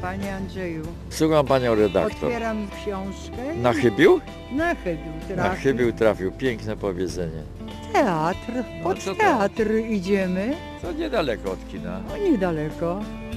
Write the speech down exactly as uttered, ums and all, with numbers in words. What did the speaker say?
Panie Andrzeju, Słucham panią redaktor. otwieram książkę. Na chybił? Na chybił Na trafił. chybił trafił. Piękne powiedzenie. Teatr, No, pod co to? teatr idziemy. To niedaleko od kina. No niedaleko.